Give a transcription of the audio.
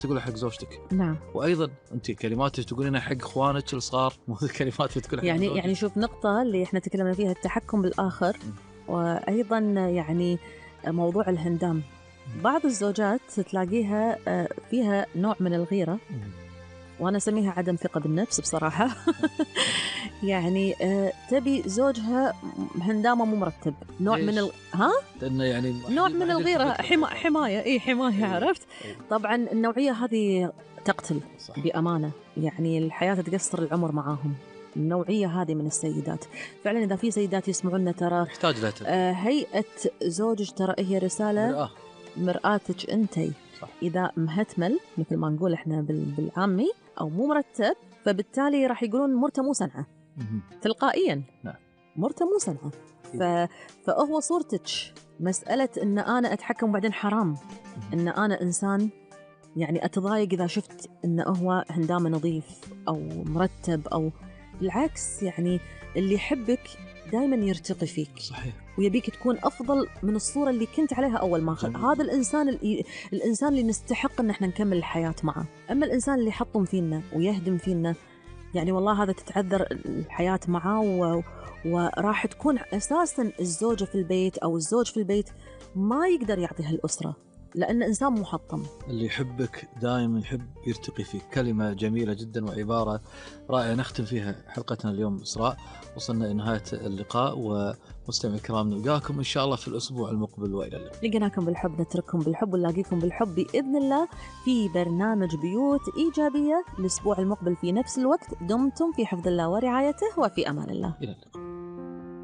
تقولها حق زوجتك، نعم. وايضا انت كلماتك تقولينها حق اخوانك الصغار، مو كلماتك تقولها حق يعني زوجك. يعني شوف نقطة اللي احنا تكلمنا فيها التحكم بالآخر، وأيضا يعني موضوع الهندام. بعض الزوجات تلاقيها فيها نوع من الغيرة، وأنا أسميها عدم ثقة بالنفس بصراحة. يعني تبي زوجها هندامة مو مرتب، نوع من ها؟ لأنه يعني نوع من الغيرة، حماية، حماية، أيوة. عرفت؟ أيوة. طبعا النوعية هذه تقتل. صح. بأمانة يعني الحياة تقصر العمر معاهم. النوعية هذه من السيدات فعلا، إذا في سيدات يسمعونا ترى يحتاج لها هيئة زوجك ترى هي رسالة، مرآتك أنتي. صح. إذا مهتمل مثل ما نقول إحنا بالعامي أو مو مرتب، فبالتالي راح يقولون مرته مو سنعة تلقائيا. نعم. مرته مو سنعة. فهو صورتك مسألة إن أنا أتحكم، وبعدين حرام إن أنا إنسان يعني أتضايق إذا شفت إنه هو هندامه نظيف أو مرتب، أو بالعكس يعني اللي يحبك دائما يرتقي فيك. صحيح. ويبيك تكون أفضل من الصورة اللي كنت عليها أول ما هذا الإنسان اللي نستحق إن احنا نكمل الحياة معه. أما الإنسان اللي يحطم فينا ويهدم فينا، يعني والله هذا تتعذر الحياة معه، وراح تكون أساسا الزوجة في البيت أو الزوج في البيت ما يقدر يعطيها الأسرة، لأن إنسان محطم. اللي يحبك دائما يحب يرتقي فيك. كلمة جميلة جدا وعبارة رائعة نختم فيها حلقتنا اليوم. إسراء، وصلنا إلى نهاية اللقاء، ومستمعي الكرام نلقاكم إن شاء الله في الأسبوع المقبل، وإلى اللقاء. لقيناكم بالحب نترككم بالحب ونلاقيكم بالحب بإذن الله في برنامج بيوت إيجابية الأسبوع المقبل في نفس الوقت. دمتم في حفظ الله ورعايته، وفي أمان الله. إلى اللقاء.